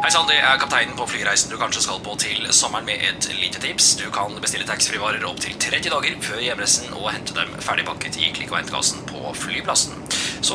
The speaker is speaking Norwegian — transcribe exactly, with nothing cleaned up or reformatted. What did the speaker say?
Hei sann, det er kapteinen på flyreisen du kanskje skal på til sommeren med et lite tips. Du kan bestille taxfree-varer opp til tretti dager før hjemreisen og hente dem ferdigpakket i klikk- og hentekassen på flyplassen.